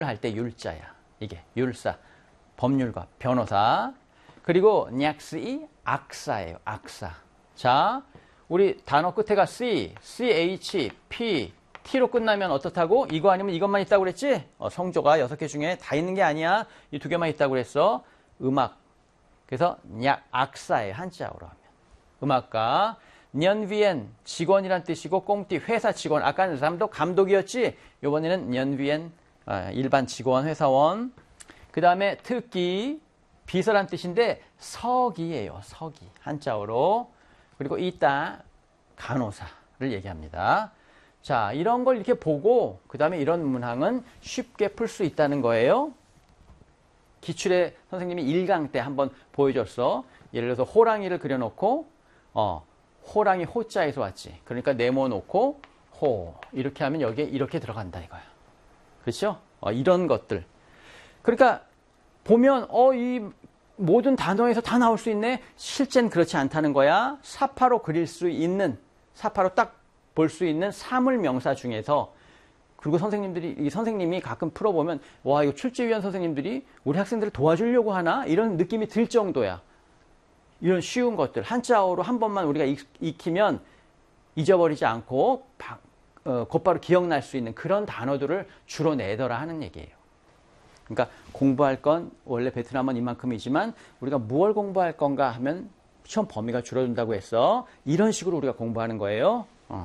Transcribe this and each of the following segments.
할 때 율자야. 이게 율사. 법률가, 변호사. 그리고 냐스이 악사예요. 악사. 자, 우리 단어 끝에가 C, CH, P, T로 끝나면 어떻다고? 이거 아니면 이것만 있다고 그랬지? 성조가 6개 중에 다 있는 게 아니야. 이 2개만 있다고 그랬어. 음악. 그래서 악사예요. 한자어로 하면. 음악가. 년비엔 직원이란 뜻이고 꽁띠 회사 직원. 아까는 사람도 감독이었지. 이번에는 년비엔 일반 직원 회사원. 그 다음에 특기 비서란 뜻인데 서기예요. 서기. 한자어로. 그리고 이따 간호사를 얘기합니다. 자, 이런 걸 이렇게 보고 그 다음에 이런 문항은 쉽게 풀 수 있다는 거예요. 기출에 선생님이 1강 때 한번 보여줬어. 예를 들어서 호랑이를 그려놓고 호랑이 호자에서 왔지. 그러니까 네모놓고 호 이렇게 하면 여기에 이렇게 들어간다 이거야. 그렇죠? 이런 것들. 그러니까 보면 이 모든 단어에서 다 나올 수 있네. 실제는 그렇지 않다는 거야. 사파로 그릴 수 있는, 사파로 딱 볼 수 있는 사물명사 중에서. 그리고 선생님이 가끔 풀어보면 와, 이거 출제위원 선생님들이 우리 학생들을 도와주려고 하나? 이런 느낌이 들 정도야. 이런 쉬운 것들 한자어로 한 번만 우리가 익히면 잊어버리지 않고 곧바로 기억날 수 있는 그런 단어들을 주로 내더라 하는 얘기예요. 그러니까 공부할 건 원래 베트남은 이만큼이지만 우리가 무엇을 공부할 건가 하면 시험 범위가 줄어든다고 했어. 이런 식으로 우리가 공부하는 거예요.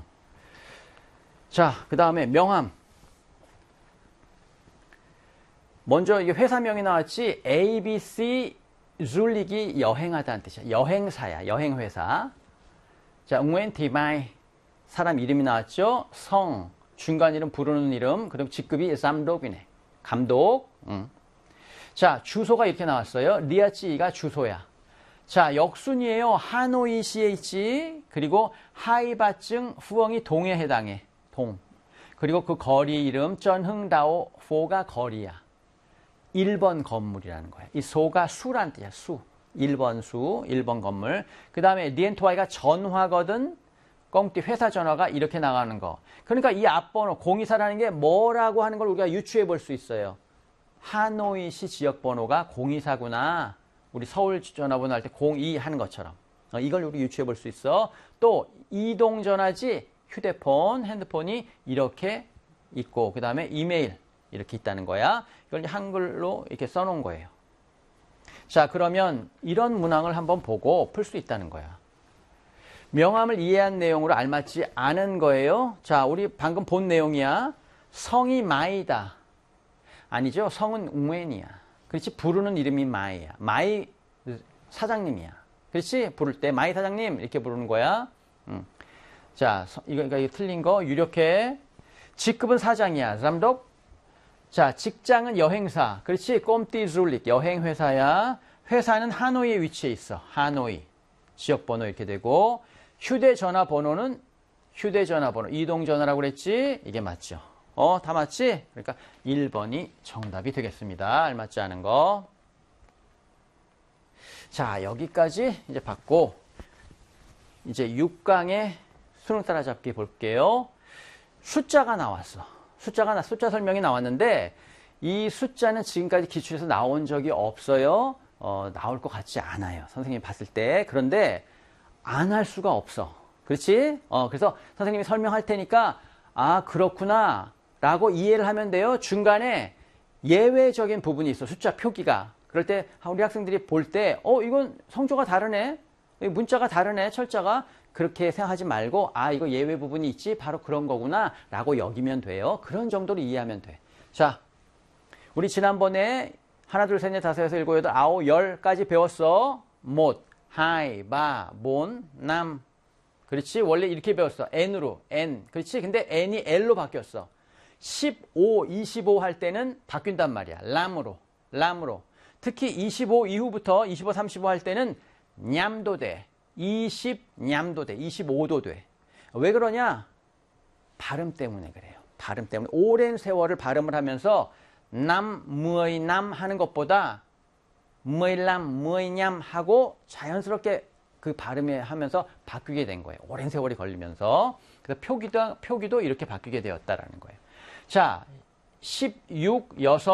자, 그 다음에 명함. 먼저 이게 회사명이 나왔지. ABC 줄릭이 여행하다는 뜻이야. 여행사야. 여행회사. 자, 웅웬 디마이. 사람 이름이 나왔죠. 성. 중간 이름 부르는 이름. 그리고 직급이 잠독이네. 감독. 자, 주소가 이렇게 나왔어요. 리아찌가 주소야. 자, 역순이에요. 하노이 CH. 그리고 하이바증 후엉이 동에 해당해. 동. 그리고 그 거리 이름 전흥다오 포가 거리야. 1번 건물이라는 거야. 이 소가 수란 뜻이야. 수. 1번 수, 1번 건물. 그 다음에 리엔토아이가 전화거든. 꽁띠 회사 전화가 이렇게 나가는 거. 그러니까 이 앞번호 024라는 게 뭐라고 하는 걸 우리가 유추해 볼 수 있어요. 하노이시 지역번호가 024구나. 우리 서울 전화번호 할 때 02 하는 것처럼. 이걸 우리 유추해 볼 수 있어. 또 이동전화지 휴대폰, 핸드폰이 이렇게 있고 그 다음에 이메일 이렇게 있다는 거야. 이걸 한글로 이렇게 써놓은 거예요. 자, 그러면 이런 문항을 한번 보고 풀 수 있다는 거야. 명함을 이해한 내용으로 알맞지 않은 거예요. 자, 우리 방금 본 내용이야. 성이 마이다. 아니죠. 성은 웅웬이야. 그렇지. 부르는 이름이 마이야. 마이 사장님이야. 그렇지. 부를 때 마이 사장님 이렇게 부르는 거야. 자, 이거 틀린 거 유력해. 직급은 사장이야. 잠독. 자, 직장은 여행사. 그렇지. 꼼띠 줄릭 여행회사야. 회사는 하노이에 위치해 있어. 하노이. 지역번호 이렇게 되고 휴대전화 번호는 휴대전화번호 이동전화라고 그랬지. 이게 맞죠. 다 맞지? 그러니까 1번이 정답이 되겠습니다. 알맞지 않은 거. 자, 여기까지 이제 봤고 이제 6강의 수능 따라잡기 볼게요. 숫자가 나왔어. 숫자 설명이 나왔는데 이 숫자는 지금까지 기출에서 나온 적이 없어요. 나올 것 같지 않아요. 선생님이 봤을 때. 그런데 안 할 수가 없어. 그렇지? 그래서 선생님이 설명할 테니까 아, 그렇구나 라고 이해를 하면 돼요. 중간에 예외적인 부분이 있어. 숫자 표기가. 그럴 때 우리 학생들이 볼 때 이건 성조가 다르네. 문자가 다르네. 철자가. 그렇게 생각하지 말고 아, 이거 예외 부분이 있지. 바로 그런 거구나 라고 여기면 돼요. 그런 정도로 이해하면 돼. 자, 우리 지난번에 하나, 둘, 셋, 넷, 다섯, 여섯, 일곱, 여덟, 아홉, 열까지 배웠어. 못, 하이, 바, 본, 남. 그렇지? 원래 이렇게 배웠어. n으로, n. 그렇지? 근데 n이 l로 바뀌었어. 15, 25 할 때는 바뀐단 말이야. 람으로. 특히 25 이후부터 25, 35 할 때는 냠도 돼. 20냠도 돼. 25도 돼. 왜 그러냐? 발음 때문에 그래요. 발음 때문에. 오랜 세월을 발음을 하면서 남, 무의 남 하는 것보다 무의람, 무의냠 하고 자연스럽게 그 발음에 하면서 바뀌게 된 거예요. 오랜 세월이 걸리면서. 그래서 표기도 이렇게 바뀌게 되었다라는 거예요. 자, 16, 여성